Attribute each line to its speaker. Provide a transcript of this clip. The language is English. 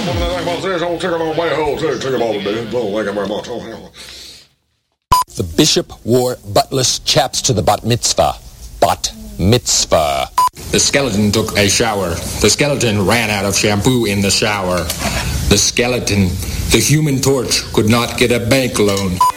Speaker 1: The bishop wore buttless chaps to the bat mitzvah. Bat mitzvah.
Speaker 2: The skeleton took a shower. The skeleton ran out of shampoo in the shower. The skeleton, the human torch, could not get a bank loan.